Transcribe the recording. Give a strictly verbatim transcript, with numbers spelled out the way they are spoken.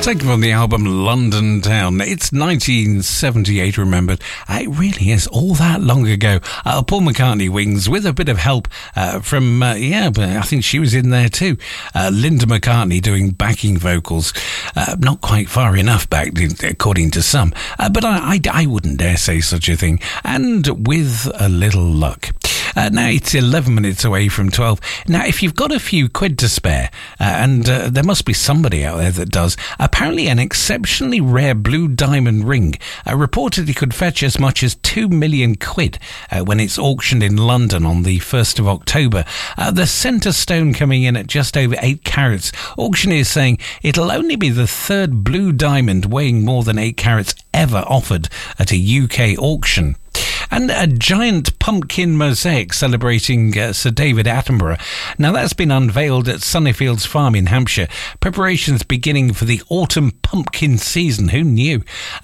Taken from the album London Town. It's nineteen seventy-eight, remembered. Uh, it really is all that long ago. Uh, Paul McCartney Wings with a bit of help uh, from, uh, yeah, but I think she was in there too. Uh, Linda McCartney doing backing vocals. Uh, not quite far enough back, according to some. Uh, but I, I, I wouldn't dare say such a thing. And with a little luck. Uh, now, it's eleven minutes away from twelve. Now, if you've got a few quid to spare, uh, and uh, there must be somebody out there that does, apparently an exceptionally rare blue diamond ring uh, reportedly could fetch as much as two million quid uh, when it's auctioned in London on the first of October. Uh, the centre stone coming in at just over eight carats. Auctioneers saying it'll only be the third blue diamond weighing more than eight carats ever offered at a U K auction. And a giant pumpkin mosaic celebrating uh, Sir David Attenborough. Now, that's been unveiled at Sunnyfields Farm in Hampshire. Preparations beginning for the autumn pumpkin season. Who knew?